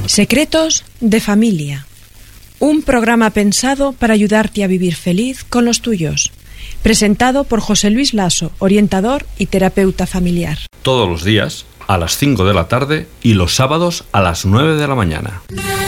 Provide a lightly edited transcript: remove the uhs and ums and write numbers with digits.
Secretos de familia. Un programa pensado para ayudarte a vivir feliz con los tuyos. Presentado por José Luis Lasso, orientador y terapeuta familiar. Todos los días a las 5 de la tarde y los sábados a las 9 de la mañana.